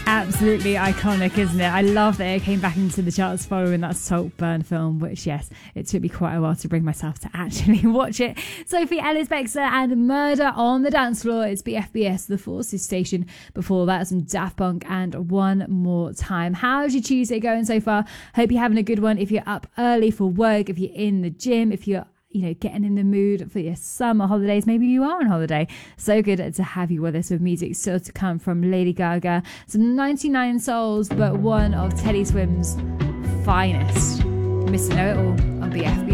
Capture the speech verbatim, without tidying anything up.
Absolutely iconic, isn't it? I love that it came back into the charts following that Saltburn film, which, yes, it took me quite a while to bring myself to actually watch it. Sophie Ellis-Bextor and Murder on the Dance Floor. It's B F B S, The Forces Station. Before that, some Daft Punk and One More Time. How's your Tuesday going so far? Hope you're having a good one. If you're up early for work, if you're in the gym, if you're you know, getting in the mood for your summer holidays. Maybe you are on holiday. So good to have you with us with music still to come from Lady Gaga. Some ninety-nine Souls, but one of Teddy Swims' finest. Missing Know It All on B F B.